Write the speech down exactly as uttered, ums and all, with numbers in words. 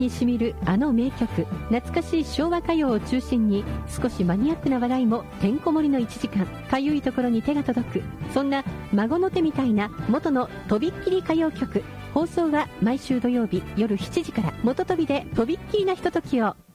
にしみるあの名曲、懐かしい昭和歌謡を中心に少しマニアックな話題もてんこ盛りのいちじかん、かゆいところに手が届く、そんな孫の手みたいな元のとびっきり歌謡曲。放送は毎週土曜日夜しちじから。元飛びでとびっきりなひとときを。